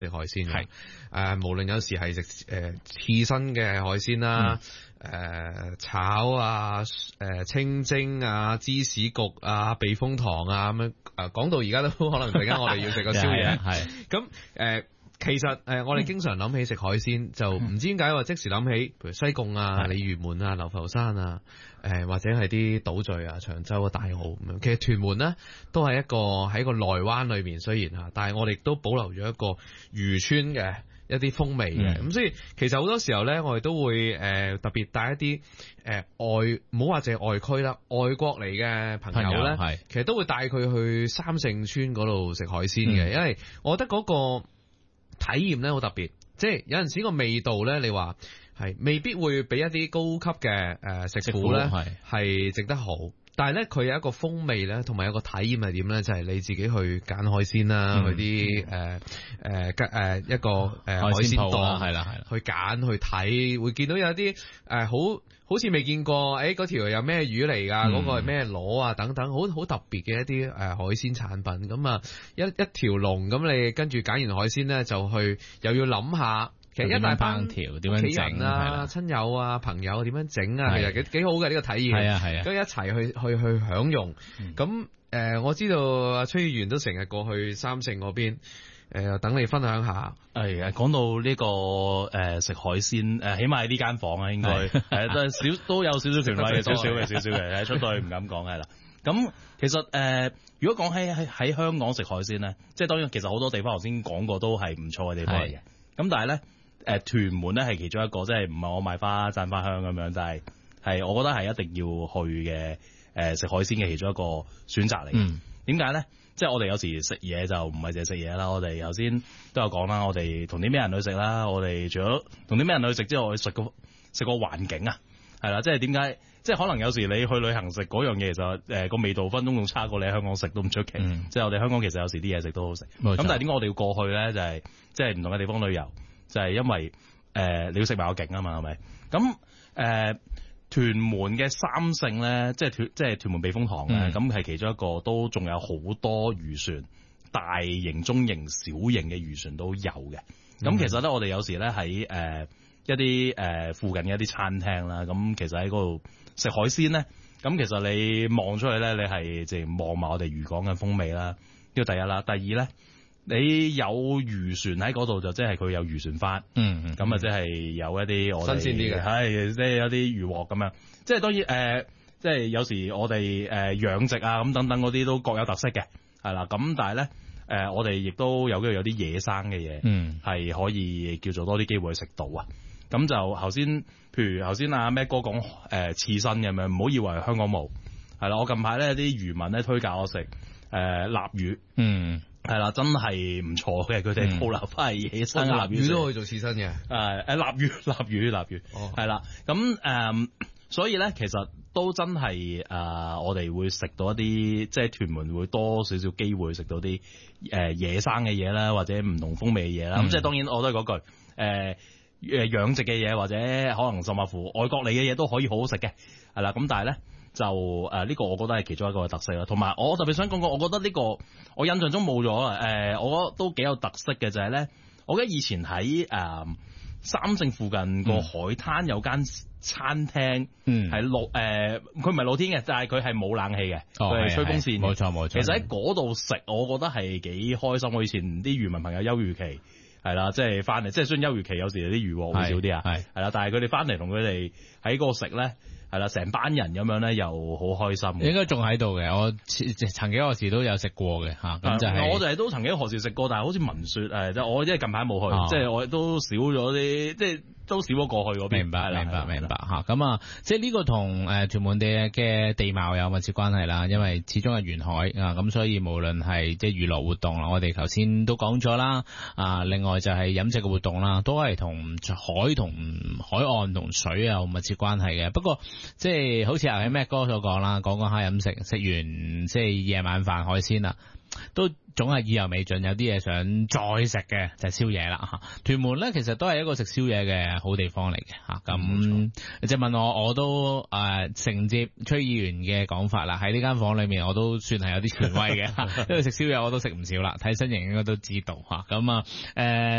食海鮮嘅，無論有時係食刺身嘅海鮮啦，炒啊，清蒸啊，芝士焗啊，避風塘啊咁樣，講到而家都可能陣間我哋要食個宵夜，咁其實我哋經常諗起食海鮮，就唔知點解話即時諗起，譬如西貢啊、鯉魚門啊、流浮山啊，或者係啲島嶼啊、長洲啊、大澳咁樣。其實屯門呢都係喺個內灣裏面，雖然嚇，但係我哋都保留咗一個漁村嘅一啲風味嘅。咁所以其實好多時候呢，我哋都會特別帶一啲唔好話淨係外區啦，外國嚟嘅朋友呢，其實都會帶佢去三聖村嗰度食海鮮嘅，因為我覺得嗰個體驗咧好特別，即係有陣時個味道咧，你話係未必會比一啲高級嘅食府咧係整得好，但係咧佢有一個風味咧，同埋有個體驗係點咧，就係你自己去揀海鮮啦，去啲一個海鮮檔係啦，去揀去睇，會見到有啲好似未見過，嗰條有咩魚嚟㗎？嗰個係咩螺啊？等等，好特別嘅一啲海鮮產品。咁啊，一條龍咁，你跟住揀完海鮮咧，就去又要諗下，其實一大班點樣整啊、親友啊、朋友點樣整啊，其實幾好嘅呢個體驗。係啊，咁一齊去享用。咁我知道阿崔議員都成日過去三聖嗰邊。等你分享下。 講到呢個食海鮮，起碼係呢間房啊，應該都有少少權威嘅，少少嘅，出到去唔敢講係啦。咁其實如果講喺香港食海鮮咧，即係當然其實好多地方頭先講過都係唔錯嘅地方嚟嘅。咁但係咧屯門咧係其中一個，即係唔係我賣花讚花香咁樣，但係我覺得係一定要去嘅食海鮮嘅其中一個選擇嚟嘅。點解咧？即係我哋有時食嘢就唔係淨係食嘢啦，我哋頭先都有講啦，我哋同啲咩人去食啦，我哋除咗同啲咩人去食之外，我哋食個環境啊，係啦，即係點解？即係可能有時你去旅行食嗰樣嘢，其實個味道分鐘仲差過你喺香港食都唔出奇。即係我哋香港其實有時啲嘢食都好食，咁但係點解我哋要過去咧？就係即係唔同嘅地方旅遊，就係因為你要食埋個景啊嘛，係咪？咁屯門嘅三聖咧，即係屯門避風塘咧，咁係其中一個，都仲有好多漁船，大型、中型、小型嘅漁船都有嘅。咁其實咧，我哋有時咧喺一啲附近嘅一啲餐廳啦，咁其實喺嗰度食海鮮咧，咁其實你望出去咧，你係即係望埋我哋漁港嘅風味啦。呢個第一啦，第二咧，你有漁船喺嗰度就即係佢有漁船返，咁啊即係有一啲我哋新鮮啲嘅， 係即係有啲漁獲咁樣。即係當然即係有時我哋養殖啊咁等等嗰啲都各有特色嘅，係啦。咁但係咧我哋亦都有機會有啲野生嘅嘢，係可以叫做多啲機會去食到啊。咁就譬如頭先阿咩哥講刺身咁樣，唔好以為香港冇，係啦。我近排咧啲漁民咧推介我食臘魚，係啦，真係唔錯嘅。佢哋捕撈翻係野生嘅臘魚都可以做刺身嘅， 臘魚，係啦。咁所以咧，其實都真係我哋會食到一啲，即係屯門會多少少機會食到啲野生嘅嘢啦，或者唔同風味嘅嘢啦。咁即係當然我都係嗰句養殖嘅嘢，或者可能甚至乎外國嚟嘅嘢都可以好好食嘅，係啦。咁但係咧就呢個我覺得係其中一個特色啦。同埋我特別想講講，我覺得呢個我印象中冇咗啊。我覺得都幾有特色嘅就係咧，我記得以前喺三聖附近個海灘有間餐廳，係佢唔係露天嘅，但係佢係冇冷氣嘅，佢係吹風扇嘅。冇錯。其實喺嗰度食，我覺得係幾開心。我以前啲漁民朋友休漁期係啦，即係翻嚟，即係雖然休漁期有時啲漁獲會少啲啊，係啦，但係佢哋翻嚟同佢哋喺嗰度食咧。係啦，成班人咁樣咧，又好開心。 應該仲喺度嘅，我曾幾何時都有食過嘅嚇。咁就係我就係都曾幾何時食過，但係好似聞説即我因為近排冇去，即係我都少咗啲，即係都少咗過去嗰邊。 明白嚇。咁啊，即係呢個同屯門嘅地貌有密切關係啦，因為始終係沿海啊，咁所以無論係即係娛樂活動啦，我哋頭先都講咗啦。另外就係飲食嘅活動啦，都係同海同海岸同水有密切關係嘅。不過即係好似阿咩哥所講啦，講下飲食，食完即係夜晚飯海鮮啦，都總係意猶未盡，有啲嘢想再食嘅就係宵夜啦嚇。屯門咧其實都係一個食宵夜嘅好地方嚟嘅嚇。咁即係問我都承接崔議員嘅講法啦，喺呢間房裏面我都算係有啲權威嘅，因為食宵夜我都食唔少啦，睇身形應該都知道嚇。咁